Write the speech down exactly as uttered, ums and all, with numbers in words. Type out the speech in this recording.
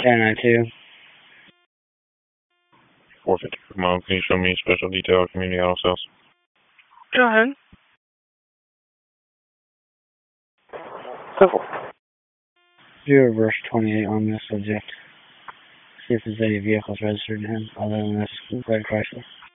ten ninety-two. four fifty per mile. Can you show me special detail community auto sales? Go ahead. Simple. Do a reverse twenty-eight on this subject. See if there's any vehicles registered to him other than this red Chrysler.